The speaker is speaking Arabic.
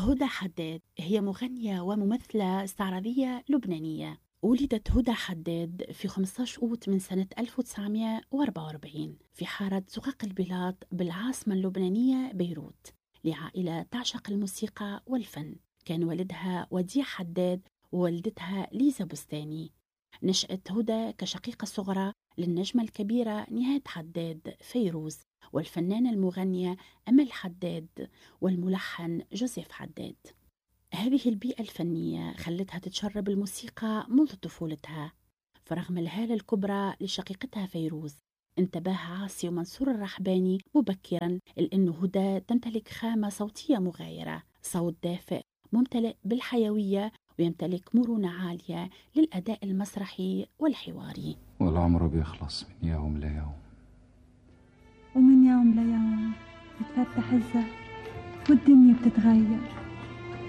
هدى حداد هي مغنية وممثلة استعراضية لبنانية. ولدت هدى حداد في 15 أوت من سنة 1944 في حارة زقاق البلاط بالعاصمة اللبنانية بيروت، لعائلة تعشق الموسيقى والفن. كان والدها وديع حداد ووالدتها ليزا بستاني. نشأت هدى كشقيقة صغرى للنجمة الكبيرة نهاد حداد فيروز، والفنانة المغنية أمل حداد، والملحن جوزيف حداد. هذه البيئة الفنية خلتها تتشرب الموسيقى منذ طفولتها، فرغم الهالة الكبرى لشقيقتها فيروز انتبه عاصي ومنصور الرحباني مبكرا لأن هدى تمتلك خامة صوتية مغايرة، صوت دافئ ممتلئ بالحيوية، ويمتلك مرونة عالية للأداء المسرحي والحواري. والعمر بيخلص من يوم ليوم، ومن يوم ليوم بتفتح الزهر والدنيا بتتغير.